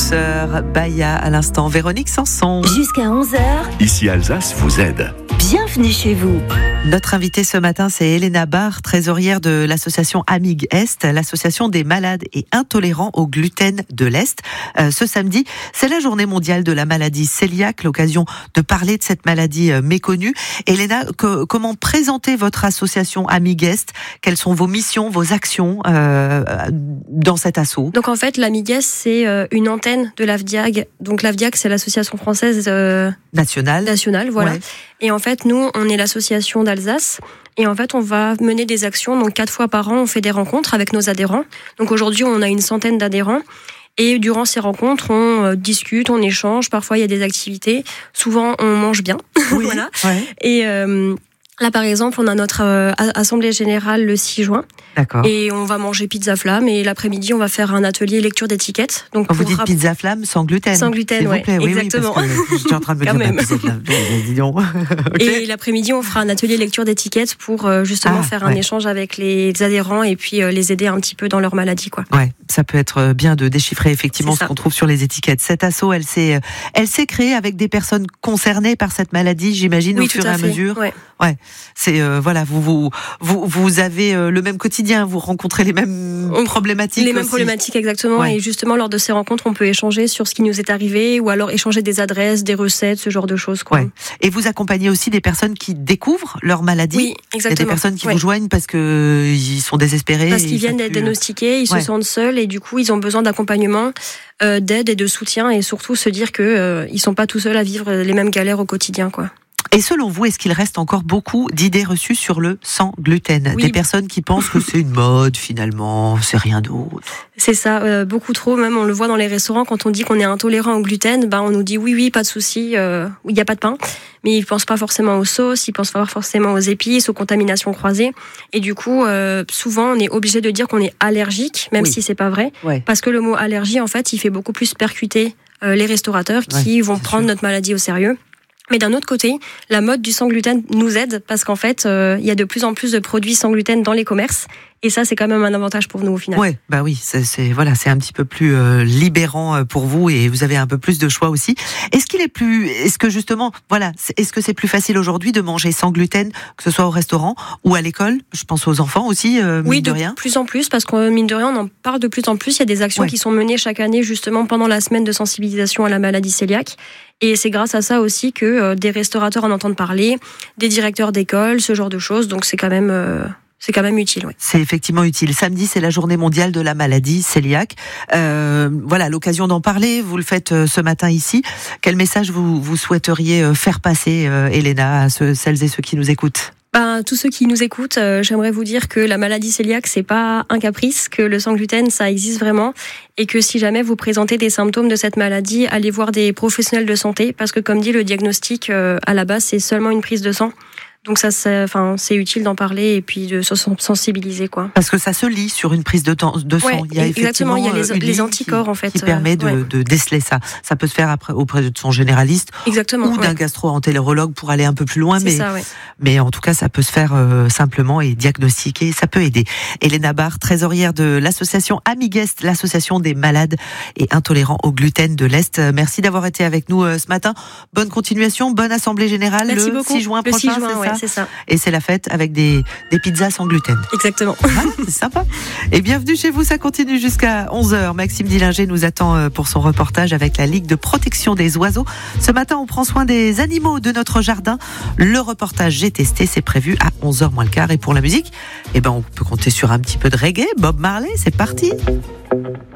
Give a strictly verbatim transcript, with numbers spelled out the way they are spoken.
douceur. Baya à l'instant, Véronique Sanson. Jusqu'à onze heures. Ici Alsace vous aide. Bienvenue chez vous. Notre invitée ce matin, c'est Elena Barr, trésorière de l'association Amig Est, l'association des malades et intolérants au gluten de l'Est. Euh, ce samedi, c'est la journée mondiale de la maladie cœliaque, l'occasion de parler de cette maladie euh, méconnue. Elena, que, comment présenter votre association Amig Est? Quelles sont vos missions, vos actions euh, dans cet assaut? Donc en fait, l'Amig Est, c'est euh, une antenne de l'A F D I A G. Donc l'A F D I A G, c'est l'association française euh, nationale. nationale, voilà. Ouais. Et en fait, nous, on est l'association d'Alsace. Et en fait, on va mener des actions. Donc, quatre fois par an, on fait des rencontres avec nos adhérents. Donc, aujourd'hui, on a une centaine d'adhérents. Et durant ces rencontres, on euh, discute, on échange. Parfois, il y a des activités. Souvent, on mange bien. Oui, voilà. Ouais. Et euh, là, par exemple, on a notre euh, assemblée générale le six juin. D'accord. Et on va manger pizza flamme. Et l'après-midi, on va faire un atelier lecture d'étiquettes. Donc, Quand vous pour dites rapp- pizza flamme, sans gluten. Sans gluten, s'il ouais, vous plaît. Oui, exactement. Oui, parce que j'étais en train de me Quand dire, même. bah, pizza flamme, dis donc. Okay. Et l'après-midi, on fera un atelier lecture d'étiquettes pour euh, justement Ah, faire ouais. un échange avec les adhérents et puis euh, les aider un petit peu dans leur maladie, quoi. Ouais, ça peut être bien de déchiffrer effectivement C'est ce ça. qu'on trouve sur les étiquettes. Cet asso, elle s'est, elle s'est créée avec des personnes concernées par cette maladie, j'imagine, Oui, au tout fur et à à fait. mesure. Ouais. Ouais, c'est euh, voilà, vous vous vous vous avez euh, le même quotidien, vous rencontrez les mêmes On- problématiques. Les mêmes aussi. problématiques, exactement. Ouais. Et justement, lors de ces rencontres, on peut échanger sur ce qui nous est arrivé ou alors échanger des adresses, des recettes, ce genre de choses, quoi. Ouais. Et vous accompagnez aussi des personnes qui découvrent leur maladie. Oui, Il y a exactement. des personnes qui Ouais. vous joignent parce que ils sont désespérés. Parce et qu'ils ils viennent savent d'être plus. diagnostiqués, ils Ouais. se sentent seuls et du coup, ils ont besoin d'accompagnement, euh, d'aide et de soutien et surtout se dire que euh, ils sont pas tout seuls à vivre les mêmes galères au quotidien, quoi. Et selon vous, est-ce qu'il reste encore beaucoup d'idées reçues sur le sans gluten? Oui. Des personnes qui pensent que c'est une mode finalement, c'est rien d'autre. C'est ça, euh, beaucoup trop. Même on le voit dans les restaurants quand on dit qu'on est intolérant au gluten, ben on nous dit oui oui pas de souci, euh, il n'y a pas de pain. Mais ils pensent pas forcément aux sauces, ils pensent pas forcément aux épices, aux contaminations croisées. Et du coup, euh, souvent on est obligé de dire qu'on est allergique, même Oui. si c'est pas vrai, Ouais. parce que le mot allergie en fait, il fait beaucoup plus percuter euh, les restaurateurs qui Ouais, vont c'est prendre sûr. notre maladie au sérieux. Mais d'un autre côté, la mode du sans gluten nous aide parce qu'en fait, euh, il y a de plus en plus de produits sans gluten dans les commerces. Et ça, c'est quand même un avantage pour nous au final. Ouais, bah oui, c'est, c'est voilà, c'est un petit peu plus euh, libérant euh, pour vous et vous avez un peu plus de choix aussi. Est-ce qu'il est plus, est-ce que justement, voilà, c'est- est-ce que c'est plus facile aujourd'hui de manger sans gluten, que ce soit au restaurant ou à l'école? Je pense aux enfants aussi, euh, Oui, mine de de rien. plus en plus, parce que mine de rien, on en parle de plus en plus. Il y a des actions Ouais. qui sont menées chaque année, justement, pendant la semaine de sensibilisation à la maladie cœliaque. Et c'est grâce à ça aussi que euh, des restaurateurs en entendent parler, des directeurs d'école, ce genre de choses. Donc c'est quand même, euh, c'est quand même utile, ouais. C'est effectivement utile. Samedi, c'est la journée mondiale de la maladie cœliaque. Euh, voilà, l'occasion d'en parler. Vous le faites euh, ce matin ici. Quel message vous, vous souhaiteriez euh, faire passer, euh, Elena, à ceux, celles et ceux qui nous écoutent? Ben, tous ceux qui nous écoutent, euh, j'aimerais vous dire que la maladie cœliaque, c'est pas un caprice, que le sans gluten, ça existe vraiment, et que si jamais vous présentez des symptômes de cette maladie, allez voir des professionnels de santé, parce que comme dit, le diagnostic, euh, à la base, c'est seulement une prise de sang. Donc ça, c'est, enfin, c'est utile d'en parler et puis de se sensibiliser, quoi. Parce que ça se lit sur une prise de, temps, de sang. Ouais, il y a exactement, il y a les, effectivement une les ligne anticorps, qui, en fait. qui permet de, euh, ouais. de déceler ça. Ça peut se faire après, auprès de son généraliste Exactement. ou d'un ouais. gastro-entérologue pour aller un peu plus loin. C'est Mais, ça, ouais. mais en tout cas, ça peut se faire euh, simplement et diagnostiquer. Ça peut aider. Elena Barr, trésorière de l'association Amig Est, l'association des malades et intolérants au gluten de l'Est. Merci d'avoir été avec nous euh, ce matin. Bonne continuation, bonne assemblée générale. Merci le beaucoup. six juin Le prochain, six juin, c'est ouais, ça c'est ça. Et c'est la fête avec des, des pizzas sans gluten. Exactement. Ah, c'est sympa. Et bienvenue chez vous, ça continue jusqu'à onze heures. Maxime Dillinger nous attend pour son reportage avec la Ligue de protection des oiseaux. Ce matin, on prend soin des animaux de notre jardin. Le reportage J'ai testé, c'est prévu à onze heures moins le quart. Et pour la musique, eh ben, on peut compter sur un petit peu de reggae. Bob Marley, c'est parti.